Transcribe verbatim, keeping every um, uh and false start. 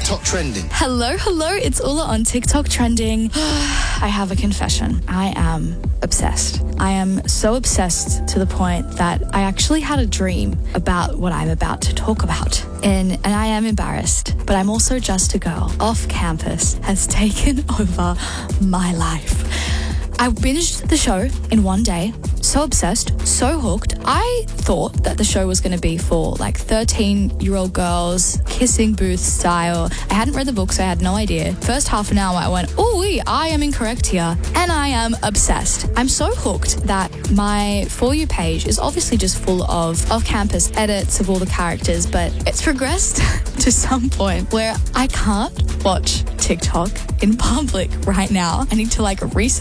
TikTok trending. Hello, hello, it's Ula on TikTok trending. I have a confession. I am obsessed. I am so obsessed to the point that I actually had a dream about what I'm about to talk about. And, and I am embarrassed, but I'm also just a girl off campus has taken over my life. I binged the show in one day, so obsessed, so hooked. I thought that the show was going to be for like thirteen-year-old girls, kissing booth style. I hadn't read the book, so I had no idea. First half an hour, I went, ooh, I am incorrect here. And I am obsessed. I'm so hooked that my For You page is obviously just full of off-campus edits of all the characters, but it's progressed to some point where I can't watch TikTok in public right now. I need to like reset